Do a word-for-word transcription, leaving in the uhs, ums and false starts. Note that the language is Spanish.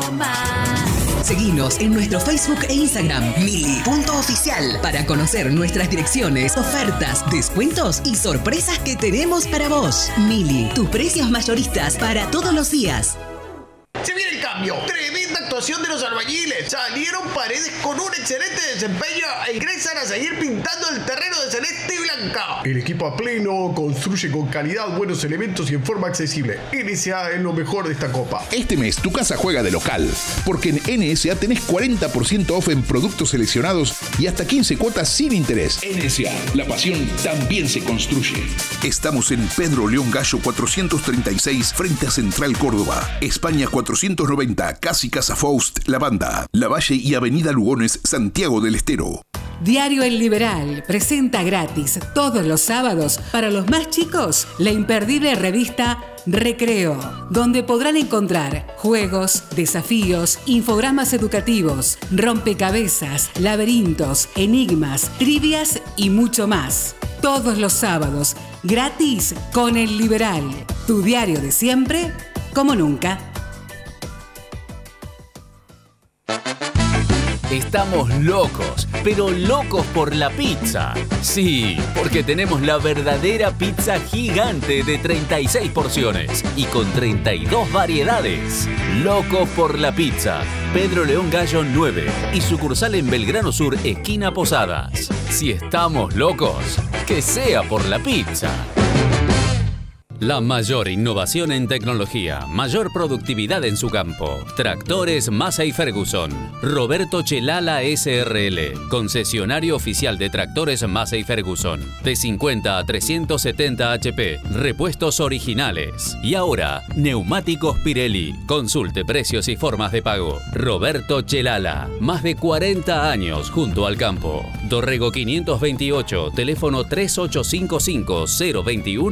más. Seguinos en nuestro Facebook e Instagram, mili punto oficial, para conocer nuestras direcciones, ofertas, descuentos y sorpresas que tenemos para vos. Mili, tus precios mayoristas para todos los días. Se viene el cambio. Tremenda actuación de los albañiles. Salieron Paredes con un excelente desempeño e ingresan a seguir pintando el terreno de celeste y blanca. El equipo a pleno construye con calidad, buenos elementos y en forma accesible. N S A es lo mejor de esta copa. Este mes tu casa juega de local, porque en N S A tenés cuarenta por ciento off en productos seleccionados y hasta quince cuotas sin interés. N S A, la pasión también se construye. Estamos en Pedro León Gallo cuatrocientos treinta y seis frente a Central Córdoba. España cuatrocientos noventa, casi Casa Faust, La Banda, Lavalle y Avenida Lugones, Santiago del Estero. Diario El Liberal presenta gratis todos los sábados para los más chicos la imperdible revista Recreo, donde podrán encontrar juegos, desafíos, infogramas educativos, rompecabezas, laberintos, enigmas, trivias y mucho más. Todos los sábados, gratis con El Liberal, tu diario de siempre, como nunca. Estamos locos, pero locos por la pizza. Sí, porque tenemos la verdadera pizza gigante de treinta y seis porciones y con treinta y dos variedades. Locos por la pizza. Pedro León Gallo nueve y sucursal en Belgrano Sur, esquina Posadas. Si estamos locos, que sea por la pizza. La mayor innovación en tecnología, mayor productividad en su campo. Tractores Massey Ferguson. Roberto Chelala S R L, concesionario oficial de tractores Massey Ferguson. De cincuenta a trescientos setenta H P, repuestos originales. Y ahora, neumáticos Pirelli. Consulte precios y formas de pago. Roberto Chelala, más de cuarenta años junto al campo. Dorrego quinientos veintiocho, teléfono tres ocho cinco cinco cero dos uno.